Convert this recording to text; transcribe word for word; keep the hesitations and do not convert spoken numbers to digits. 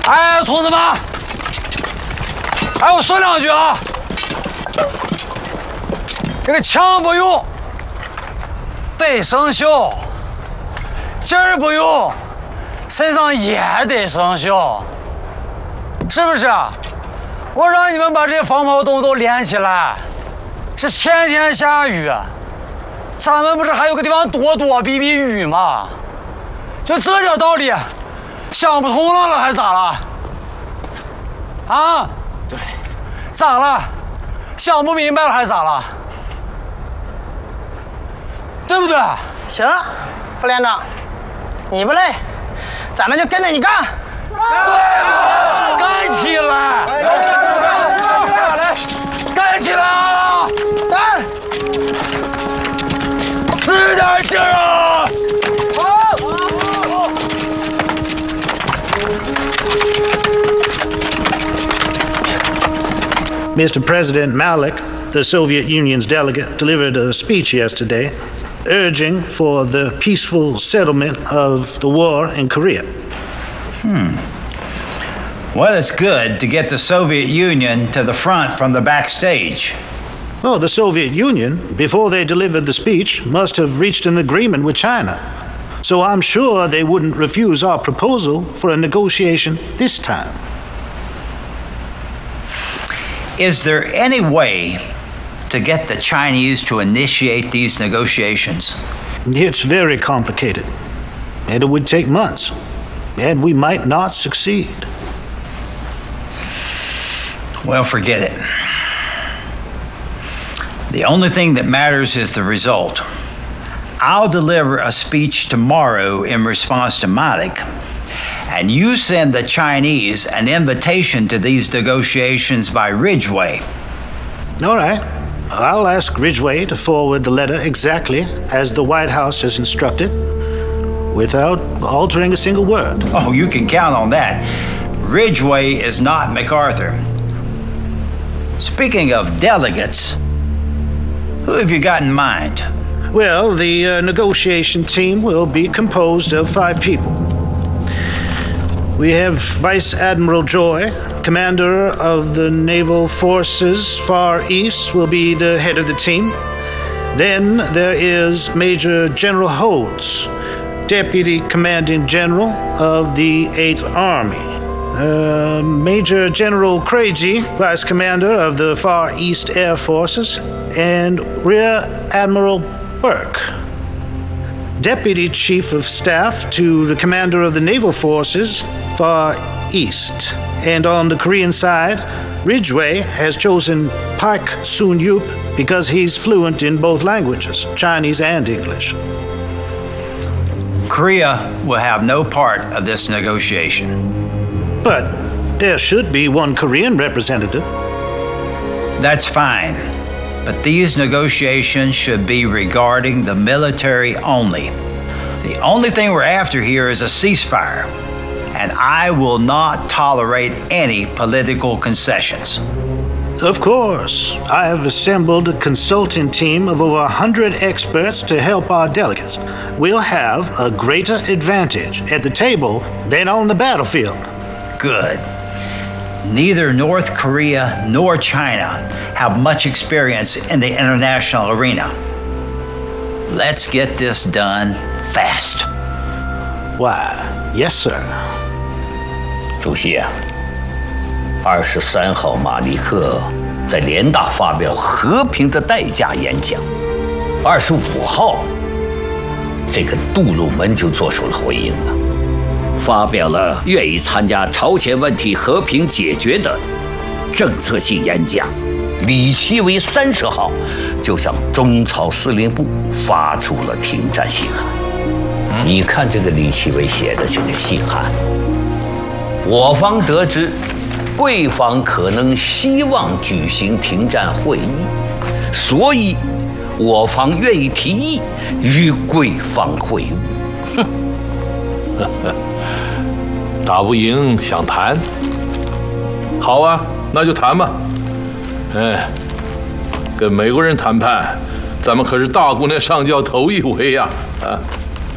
哎，同志们，哎，我说两句啊。这个枪不用，得生效；劲儿不用，身上也得生效，是不是？我让你们把这些防炮洞都连起来。是天天下雨，咱们不是还有个地方躲躲避避雨吗？就这点道理，想不通了了还咋了？啊？对，咋了？想不明白了还咋了？对不对？ 行，副连长，你不累，咱们就跟着你干。 对，干起来！来，干起来啊！ 干！ 使点劲儿啊！好。 Mister President Malik, the Soviet Union's delegate, delivered a speech yesterday urging for the peaceful settlement of the war in Korea. Hmm. Well, it's good to get the Soviet Union to the front from the backstage. Well, the Soviet Union, before they delivered the speech, must have reached an agreement with China. So I'm sure they wouldn't refuse our proposal for a negotiation this time. Is there any way to get the Chinese to initiate these negotiations? It's very complicated, and it would take months, and we might not succeed. Well, forget it. The only thing that matters is the result. I'll deliver a speech tomorrow in response to Malik, and you send the Chinese an invitation to these negotiations by Ridgway. All right. I'll ask Ridgway to forward the letter exactly as the White House has instructed, without altering a single word. Oh, you can count on that. Ridgway is not MacArthur. Speaking of delegates, who have you got in mind? Well, the uh, negotiation team will be composed of five people. We have Vice Admiral Joy, commander of the Naval Forces Far East, will be the head of the team. Then there is Major General Holtz, Deputy Commanding General of the Eighth Army. Uh, Major General Craigie, Vice Commander of the Far East Air Forces, and Rear Admiral Burke, Deputy Chief of Staff to the Commander of the Naval Forces, Far East. And on the Korean side, Ridgway has chosen Park Soon-yup because he's fluent in both languages, Chinese and English. Korea will have no part of this negotiation. But there should be one Korean representative. That's fine. But these negotiations should be regarding the military only. The only thing we're after here is a ceasefire, and I will not tolerate any political concessions. Of course. I have assembled a consulting team of over one hundred experts to help our delegates. We'll have a greater advantage at the table than on the battlefield. Good. Neither North Korea nor China have much experience in the international arena. Let's get this done fast. Why, yes, sir. 主席啊，二十三号马利克在联大发表和平的代价演讲，二十五号，这个杜鲁门就做出了回应了。 发表了愿意参加朝鲜问题和平解决的政策性演讲。李奇微三十号就向中朝司令部发出了停战信函。嗯、你看这个李奇微写的这个信函，我方得知贵方可能希望举行停战会议，所以我方愿意提议与贵方会晤。哼。 打不赢想谈，好啊，那就谈吧。哎，跟美国人谈判，咱们可是大姑娘上轿头一回呀！啊。